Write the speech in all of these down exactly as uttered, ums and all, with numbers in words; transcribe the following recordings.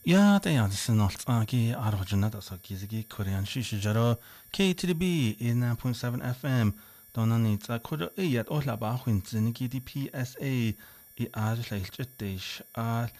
Ja, det är det något aki arvojna da så kizigi korean shishi jaro K T D B in nine point seven F M donna ni tsa kodo iyat ohla ba khwin tsinigi di P S A I aj lailchetish al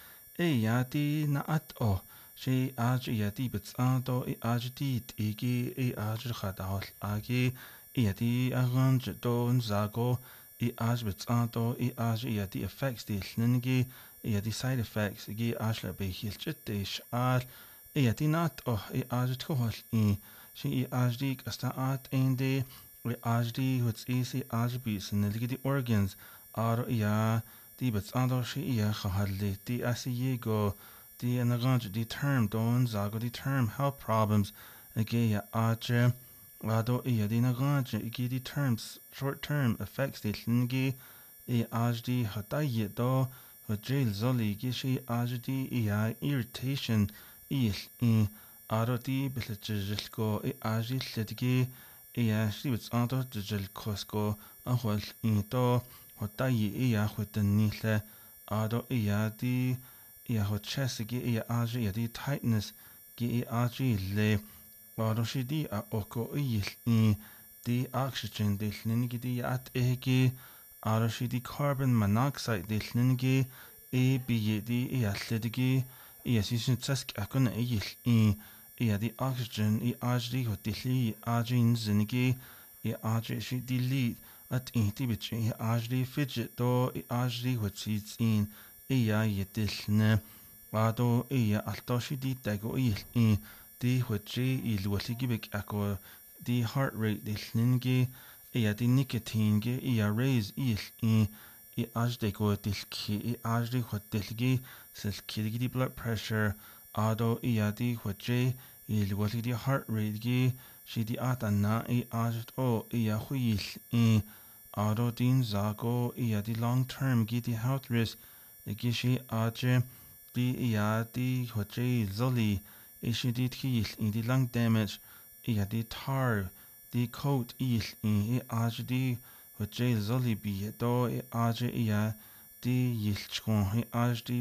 iyati na at o shi aj iyati bitsando I aj di tigi I aj khadahol agi iyati agan don zago I aj bitsando I aj iyati effects di lningi ia die side effects gi asla be hilchit is al ia die nat oh I aj tkohol I shi I aj dik asta at ende we aj di what's easy aj bis in the the organs ar ia die bets ando shi ia khahalli die asi go die en ganj die term don zago die term health problems agi ia aj Wado ia die na ganj igi die terms short term effects die lingi I aj di hataye do jail zoli gishi ajdi ia irritation il in aroti bislchilko I ajil ledgi ia shibits ando jil kosko ahwal in to hotayi ia hwetnile ado ia di ia hochesigi ia aji ia di tightness gi aji le ado shidi a oko il in di oxygen di lingi di at egi Arashidi carbon monoxide de lningi e biyedi e atledigi e asisin tsask akon e i e di oxygen e ajdi hotili ajin zinigi e ajdi shi dili at inti bitch e ajdi fidget do e ajdi hotsits in e ya yetilne ado e altoshi di dago e i di hotji e lwaligi bik ako di heart rate de lningi ia di nicotine ge ia raise il I I ajde go dilki I ajde hotelgi silki di blood pressure ado ia di hoje il wali di heart rate ge shi di atana I ajde o ia huil I ado din zago ia di long term ge di health risk ge shi aje di ia di hoje zoli ishi di tkil in di lung damage ia di tar di coat il in I aj di hoje zoli bi do I aj ia di yilchkon I aj di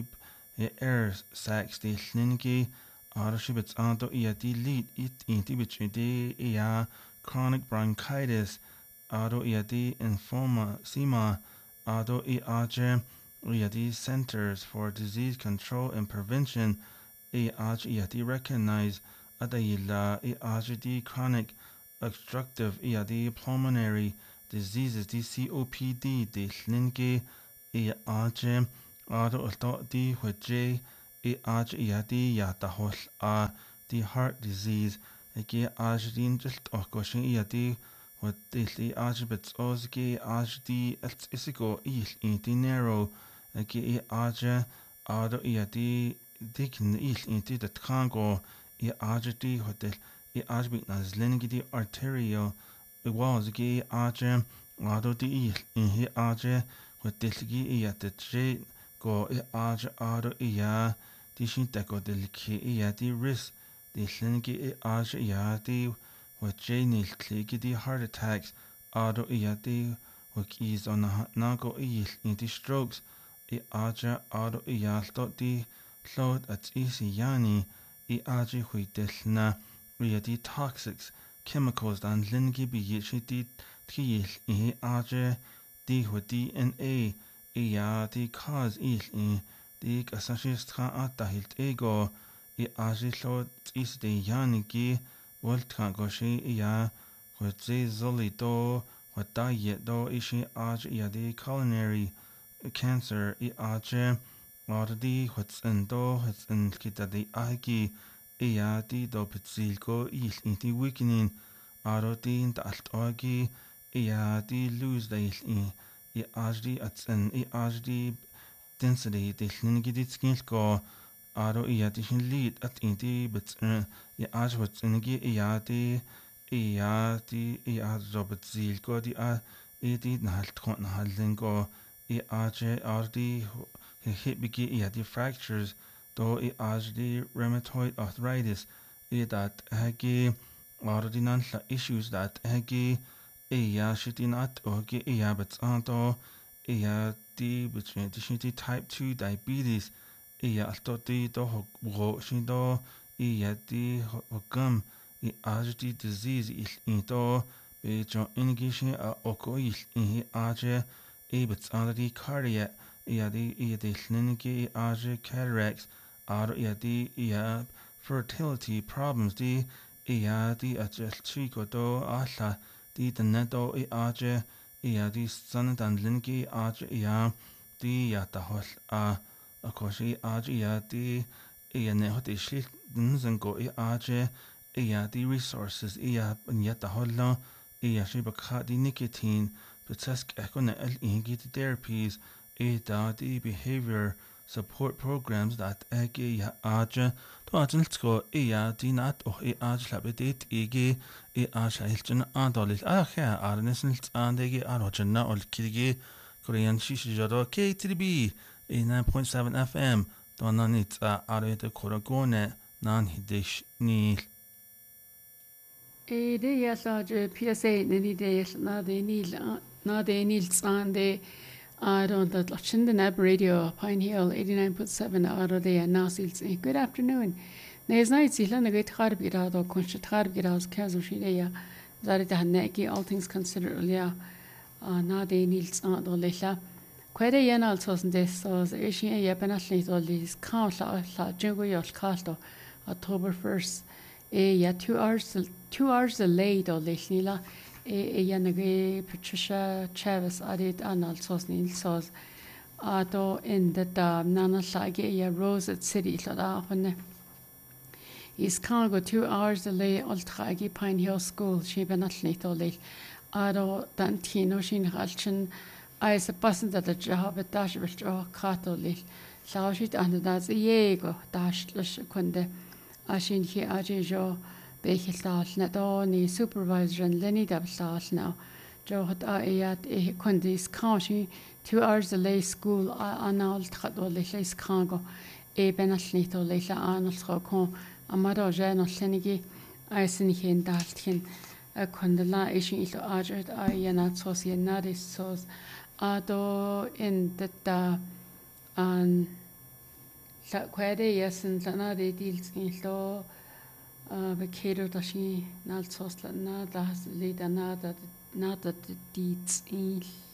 air sacs di lningi arashibits ando ia di lead it in di bich di ia chronic bronchitis ado ia di emphysema sima ado I aj ia di Centers for Disease Control and Prevention I aj ia di recognize adayila I aj di chronic obstructive ia di pulmonary diseases di C O P D di lningi I aj ado alto di hoje I aj ia di yatahol a di heart disease egi aj din jilt okoshin ia di hotil I aj bits ozgi aj di els isigo il in di narrow egi I aj ado ia di dikin il in di dat kango I aj di hotel I ajbit na zlengi di arterial I was gi aje ado di il in hi aje hotelgi I atje go I aje ado ia di shintako delki ia di risk di zlengi I aje ia di hoje nil kligi di heart attacks ado ia di hokis on nago il in di strokes I aje ado ia alto di llod at isi yani I aje huidelna ia di toxics chemicals dan lingi bi yishi di tkiil I aje di ho D N A ia di cause il I di kasashis tra atahilt ego I aje lo is de yanigi volt kan goshi ia ho ze zoli do ho diet do ishi aje ia di culinary cancer I aje or di hots endo hots en kita di agi ia di do pitsilko il in di weakening aro di in alt ogi ia di lose da il in I aj di atsen I aj di density di lingi di skilko aro ia di hin lead at in di bits I aj what's in gi ia di ia di ia zo pitsilko di a I di nahalt kon nahalingo I aj ar di hit bigi ia di fractures do I aj di rheumatoid arthritis I dat hagi ordinal issues that hagi iya shitinat ogi iya bets anto iya di between di type two diabetes iya alto di do ho shin do iya di hogam i age di disease il in do be jo ingishi a oko il in age e betsala di cardiac iya di iya di clinici age cataracts ar iya di iya fertility problems di iya di ajel chico do alla di denedo i age iya di sanadan linki age iya di ya tahol a akoshi age iya di iya ne hot ishli nzen go i age iya di resources iya ya tahol lo iya shi bakha di nicotine betask ekone el ingi di therapies e da di behavior support programs that ege ya age to ajel go iya di nat o i age labedit ege i age hilchen adolis a kha arnesnil andege arojna ol kirge Korean Shishijado K T B eighty-nine point seven F M Donanit Arete Koragone Nan Hidish Nil. E de yasa P S A nini de na de nil na de nil sande Aaron that Lachinda Nab Radio Pine Hill eighty-nine point seven Aaron de Nasils. Good afternoon. Nes night silan a great harb girado constant harb giras kazushia Zarita Haneki all things considered yeah na de nils and Leila. Quite a yen also this so Asian Yapanathlete all these count la Jingo Yos Casto October first. E yeah two hours two hours delayed or Leila e yanage Patricia Chavez added Arnold Sos Nil Sos Ato in the Nana Sage ya Rose at City la when is can't go two hours delay Ultragi Pine Hill School she benathlete all late Ado Dantino Shin Halchin I suppose that the job at Dash will draw Catholic Saushit and that's a yego dash lush kunde Ashin he ajo Bechel net on the supervisor and Lenny Dabsal now. Joe had ayat a condis county two hours delay school an all tradol leis Congo e benathlito leila anal trocon amado jan or Senigi I sin hin daltin a condela ishin ito ajert ayanat socianadis sos ado in the an Quede yes and Lana de deals in law Vacator Dashi Nalsos Lana das lead another not that the deeds in